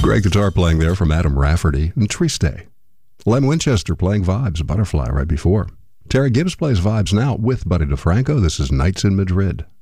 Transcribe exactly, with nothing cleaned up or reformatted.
Great guitar playing there from Adam Rafferty and Triste. Len Winchester playing Vibes, Butterfly right before. Terry Gibbs plays Vibes now with Buddy DeFranco. This is Nights in Madrid.